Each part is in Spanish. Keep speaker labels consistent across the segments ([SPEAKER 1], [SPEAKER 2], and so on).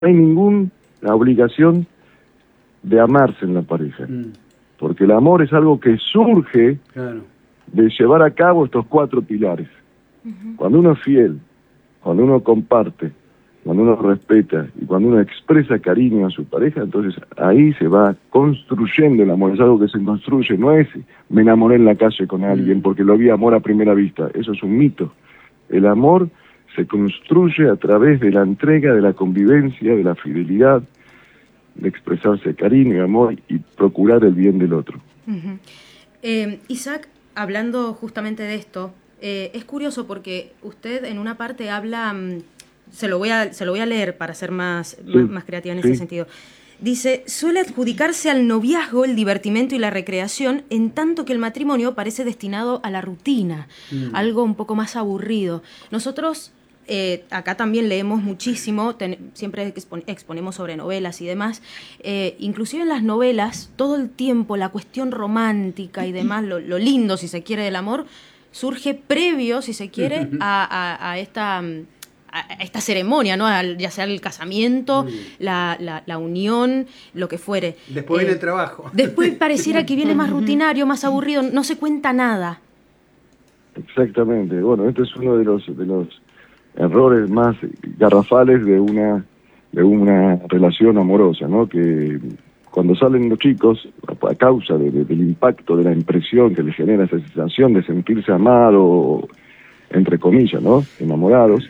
[SPEAKER 1] No hay ninguna obligación de amarse en la pareja, porque el amor es algo que surge de llevar a cabo estos 4 pilares. Cuando uno es fiel, cuando uno comparte, cuando uno respeta y cuando uno expresa cariño a su pareja, entonces ahí se va construyendo el amor. Es algo que se construye, no es me enamoré en la calle con alguien porque lo vi amor a primera vista. Eso es un mito. El amor se construye a través de la entrega, de la convivencia, de la fidelidad, de expresarse cariño y amor y procurar el bien del otro.
[SPEAKER 2] Isaac, hablando justamente de esto, es curioso porque usted en una parte habla, se lo voy a leer para ser más creativa en ese sentido. Dice, suele adjudicarse al noviazgo el divertimento y la recreación, en tanto que el matrimonio parece destinado a la rutina, algo un poco más aburrido. Nosotros acá también leemos muchísimo, siempre exponemos sobre novelas y demás, inclusive en las novelas, todo el tiempo la cuestión romántica y demás, lo lindo, si se quiere, del amor, surge previo, si se quiere, a esta ceremonia, ¿no? Ya sea el casamiento, la unión, lo que fuere.
[SPEAKER 3] Después viene el trabajo.
[SPEAKER 2] Después pareciera que viene más rutinario, más aburrido, no se cuenta nada.
[SPEAKER 1] Exactamente. Bueno, este es uno de los errores más garrafales de una relación amorosa, ¿no? Que cuando salen los chicos, a causa del impacto, de la impresión que les genera esa sensación de sentirse amado, entre comillas, ¿no? Enamorados,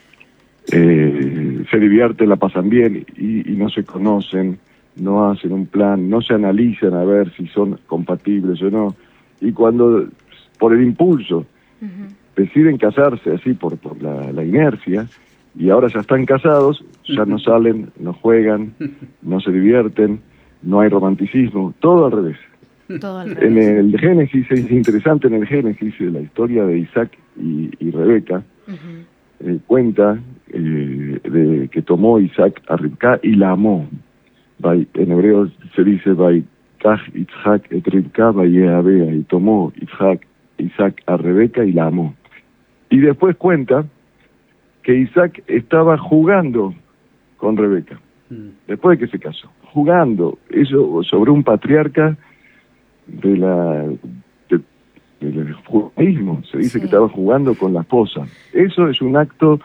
[SPEAKER 1] se divierten, la pasan bien y no se conocen, no hacen un plan, no se analizan a ver si son compatibles o no. Y cuando, por el impulso, deciden casarse así por la inercia, y ahora ya están casados, ya no salen, no juegan, no se divierten, no hay romanticismo, todo al revés.
[SPEAKER 2] Todo al revés.
[SPEAKER 1] En el Génesis, es interesante, en el Génesis, la historia de Isaac y Rebeca, cuenta de que tomó Isaac a Rivka y la amó. En hebreo se dice, Vaikach Yitzhak et Rivka vayehevea, y tomó Isaac a Rebeca y la amó. Y después cuenta que Isaac estaba jugando con Rebeca, después de que se casó, jugando, eso sobre un patriarca del judaísmo, se dice que estaba jugando con la esposa. Eso es un acto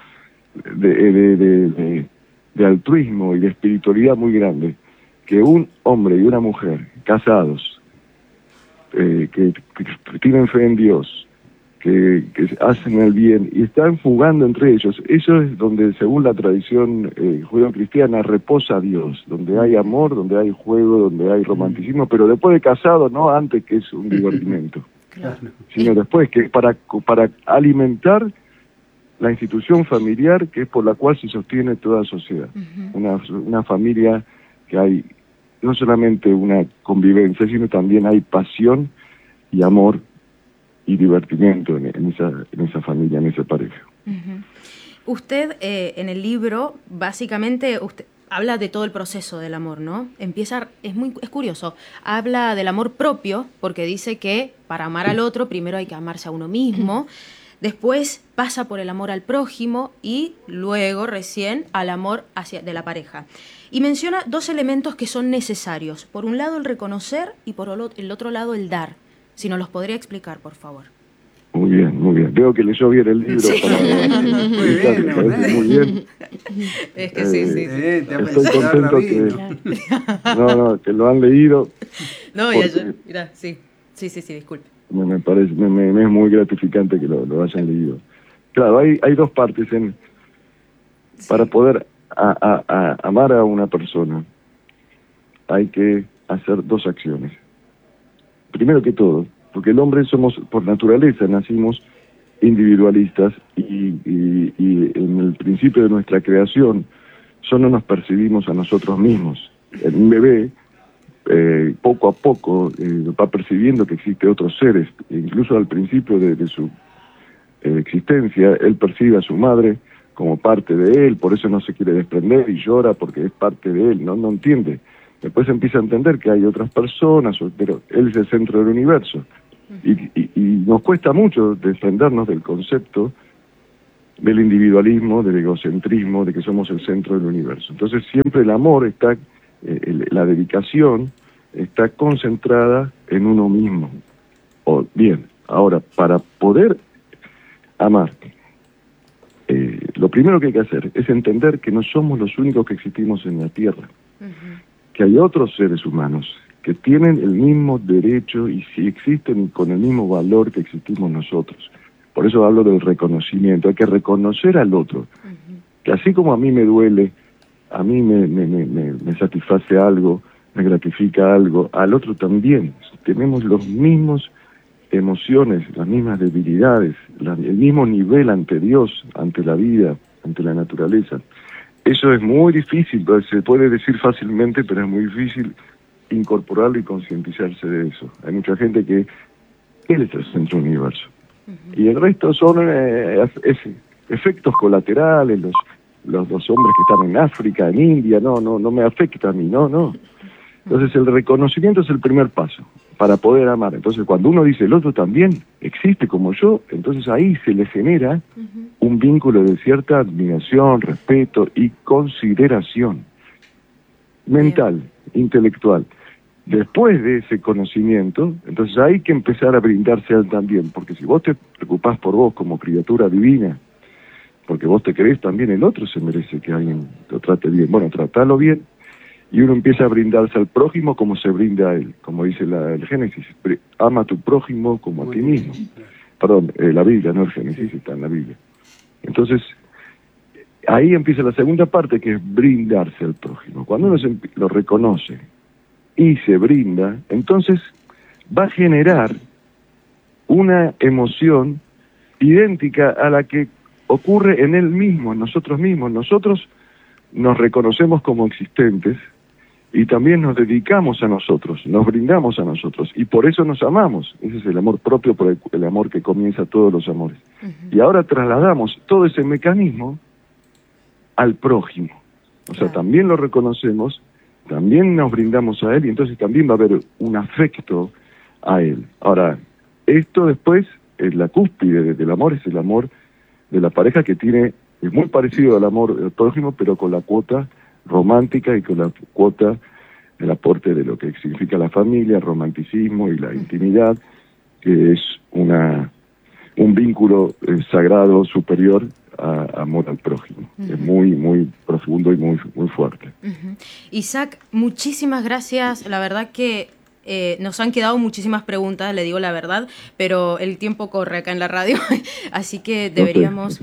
[SPEAKER 1] de altruismo y de espiritualidad muy grande, que un hombre y una mujer casados, que tienen fe en Dios, que hacen el bien y están jugando entre ellos, eso es donde, según la tradición judeo-cristiana, reposa Dios, donde hay amor, donde hay juego, donde hay romanticismo, pero después de casado, no antes, que es un divertimento, sino después, que es para alimentar la institución familiar, que es por la cual se sostiene toda sociedad. Una familia que hay no solamente una convivencia, sino también hay pasión y amor y divertimiento en esa familia, en esa pareja.
[SPEAKER 2] Usted, en el libro, básicamente, usted habla de todo el proceso del amor, ¿no? Es curioso, habla del amor propio, porque dice que para amar al otro, primero hay que amarse a uno mismo, después pasa por el amor al prójimo y luego, recién, al amor de la pareja. Y menciona 2 elementos que son necesarios. Por un lado, el reconocer, y por el otro lado, el dar. Si nos los podría explicar, por favor.
[SPEAKER 1] Muy bien. Veo que leyó bien el libro.
[SPEAKER 2] Sí.
[SPEAKER 1] Muy bien.
[SPEAKER 2] Es que sí.
[SPEAKER 1] Estoy contento que lo han leído.
[SPEAKER 2] No, ya, mirá, sí, disculpe.
[SPEAKER 1] Me parece, me es muy gratificante que lo hayan leído. Claro, hay 2 partes para poder amar a una persona. Hay que hacer 2 acciones. Primero que todo, porque el hombre somos, por naturaleza, nacimos individualistas y en el principio de nuestra creación solo nos percibimos a nosotros mismos. Un bebé, poco a poco, va percibiendo que existen otros seres. Incluso al principio de su existencia, él percibe a su madre como parte de él, por eso no se quiere desprender y llora porque es parte de él, no entiende. Después empieza a entender que hay otras personas, pero él es el centro del universo. Y nos cuesta mucho desprendernos del concepto del individualismo, del egocentrismo, de que somos el centro del universo. Entonces siempre el amor está, la dedicación está concentrada en uno mismo. Bien, ahora, para poder amar, lo primero que hay que hacer es entender que no somos los únicos que existimos en la Tierra, que hay otros seres humanos que tienen el mismo derecho y si existen con el mismo valor que existimos nosotros. Por eso hablo del reconocimiento, hay que reconocer al otro, que así como a mí me duele, a mí me satisface algo, me gratifica algo, al otro también. Tenemos los mismos emociones, las mismas debilidades, el mismo nivel ante Dios, ante la vida, ante la naturaleza. Eso es muy difícil, se puede decir fácilmente, pero es muy difícil incorporarlo y concientizarse de eso. Hay mucha gente que él es el centro del universo. Y el resto son efectos colaterales, los hombres que están en África, en India, no me afecta a mí, no. Entonces el reconocimiento es el primer paso para poder amar. Entonces cuando uno dice el otro también existe como yo, entonces ahí se le genera un vínculo de cierta admiración, respeto y consideración mental, intelectual. Después de ese conocimiento, entonces hay que empezar a brindarse a él también, porque si vos te preocupás por vos como criatura divina, porque vos te crees, también el otro se merece que alguien lo trate bien. Bueno, tratalo bien, y uno empieza a brindarse al prójimo como se brinda a él, como dice el Génesis, ama a tu prójimo como a ti mismo. Perdón, la Biblia, no el Génesis, está en la Biblia. Entonces, ahí empieza la segunda parte, que es brindarse al prójimo. Cuando uno lo reconoce y se brinda, entonces va a generar una emoción idéntica a la que ocurre en él mismo, en nosotros mismos. Nosotros nos reconocemos como existentes y también nos dedicamos a nosotros, nos brindamos a nosotros, y por eso nos amamos. Ese es el amor propio, por el amor que comienza todos los amores. Y ahora trasladamos todo ese mecanismo al prójimo. O sea, también lo reconocemos, también nos brindamos a él, y entonces también va a haber un afecto a él. Ahora, esto después, es la cúspide del amor, es el amor de la pareja, que es muy parecido al amor del prójimo, pero con la cuota romántica y con la cuota del aporte de lo que significa la familia, el romanticismo y la intimidad, que es un vínculo sagrado superior a amor al prójimo. Es muy, muy profundo y muy, muy fuerte.
[SPEAKER 2] Isaac, muchísimas gracias. La verdad que nos han quedado muchísimas preguntas, le digo la verdad, pero el tiempo corre acá en la radio, así que deberíamos...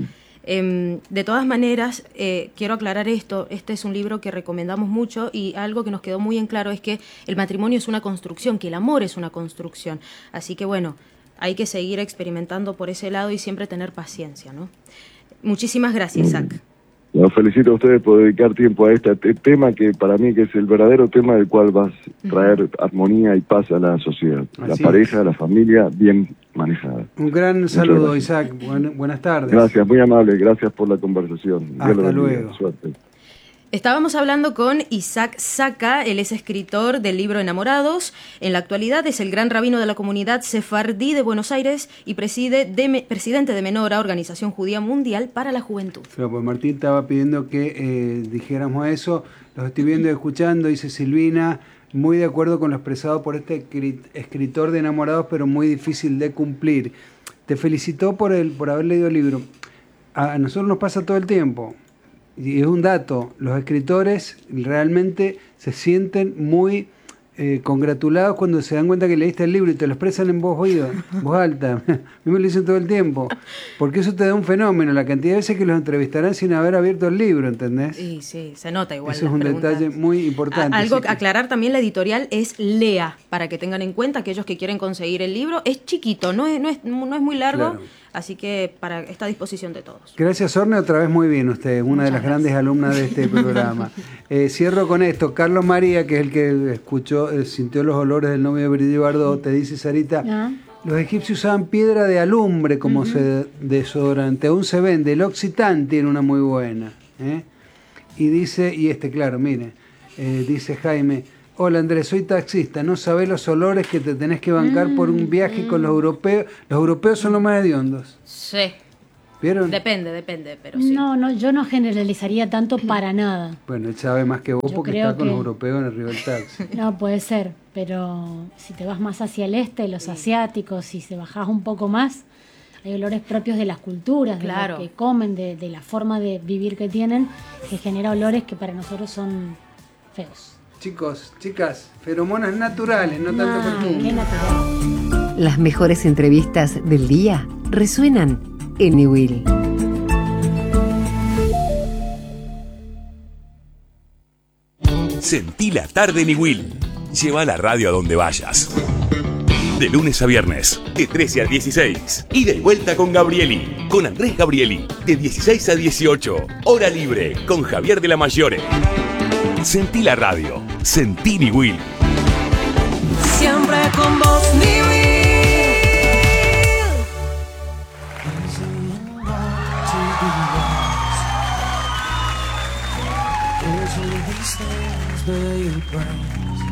[SPEAKER 2] de todas maneras, quiero aclarar esto. Este es un libro que recomendamos mucho, y algo que nos quedó muy en claro es que el matrimonio es una construcción, que el amor es una construcción. Así que bueno, hay que seguir experimentando por ese lado y siempre tener paciencia, ¿no? Muchísimas gracias, Isaac.
[SPEAKER 1] Los felicito a ustedes por dedicar tiempo a este tema, que para mí que es el verdadero tema del cual vas a traer armonía y paz a la sociedad. Así la pareja, la familia bien manejada.
[SPEAKER 3] Un gran saludo, Isaac. Buenas tardes.
[SPEAKER 1] Gracias, muy amable. Gracias por la conversación.
[SPEAKER 3] Hasta luego.
[SPEAKER 1] Suerte.
[SPEAKER 2] Estábamos hablando con Isaac Saka, él es escritor del libro Enamorados. En la actualidad es el gran rabino de la comunidad sefardí de Buenos Aires y presidente de Menora, Organización Judía Mundial para la Juventud.
[SPEAKER 3] Pero pues Martín estaba pidiendo que dijéramos eso. Los estoy viendo y escuchando, dice Silvina, muy de acuerdo con lo expresado por este escritor de Enamorados, pero muy difícil de cumplir. Te felicitó por haber leído el libro. A nosotros nos pasa todo el tiempo. Y es un dato, los escritores realmente se sienten muy congratulados cuando se dan cuenta que leíste el libro y te lo expresan en voz alta. A mí me lo dicen todo el tiempo, porque eso te da un fenómeno, la cantidad de veces que los entrevistarán sin haber abierto el libro, ¿entendés?
[SPEAKER 2] Sí, se nota igual.
[SPEAKER 3] Eso es un detalle muy importante.
[SPEAKER 2] Algo que aclarar también, la editorial es Lea, para que tengan en cuenta aquellos que quieren conseguir el libro. Es chiquito, no es muy largo. Claro. Así que está a disposición de todos. Gracias,
[SPEAKER 3] Orne, otra vez muy bien usted, una de las grandes alumnas de este programa. Cierro con esto. Carlos María, que es el que sintió los olores del novio de Brigitte Bardot, te dice, Sarita, los egipcios usaban piedra de alumbre como desodorante. Aún se vende. El Occitan tiene una muy buena. Y dice, claro, mire, dice Jaime, hola Andrés, soy taxista, no sabés los olores que te tenés que bancar por un viaje con los europeos. Los europeos son los más hediondos.
[SPEAKER 2] Sí.
[SPEAKER 3] ¿Vieron?
[SPEAKER 2] Depende, pero sí.
[SPEAKER 4] No, yo no generalizaría tanto para nada.
[SPEAKER 3] Bueno, él sabe más que vos
[SPEAKER 4] Yo
[SPEAKER 3] porque
[SPEAKER 4] creo
[SPEAKER 3] está con los
[SPEAKER 4] que-
[SPEAKER 3] europeos en el Río del Taxi.
[SPEAKER 4] No, puede ser, pero si te vas más hacia el este, los asiáticos, si se bajás un poco más, hay olores propios de las culturas,
[SPEAKER 2] Claro.
[SPEAKER 4] de lo que comen, de la forma de vivir que tienen, que genera olores que para nosotros son feos.
[SPEAKER 3] Chicos, chicas, feromonas naturales, no tanto
[SPEAKER 4] Ah, qué
[SPEAKER 3] perfume.
[SPEAKER 4] natural.
[SPEAKER 5] Las mejores entrevistas del día resuenan en Niwil.
[SPEAKER 6] Sentí la tarde Niwil. Lleva la radio a donde vayas. De lunes a viernes, de 13 a 16. Ida y vuelta con Gabrieli. Con Andrés Gabrieli. De 16 a 18. Hora libre con Javier de la Mayore. Sentí la radio. Sentí Niwil.
[SPEAKER 7] Siempre con vos, Niwil.